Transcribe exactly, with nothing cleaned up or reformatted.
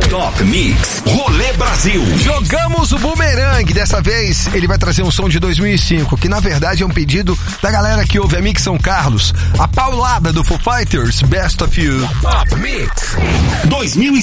Top Mix Rolê Brasil. Jogamos o Boomerang. Dessa vez ele vai trazer um som de dois mil e cinco, que na verdade é um pedido da galera que ouve a Mix São Carlos. A paulada do Foo Fighters, Best of You. Top Mix dois mil e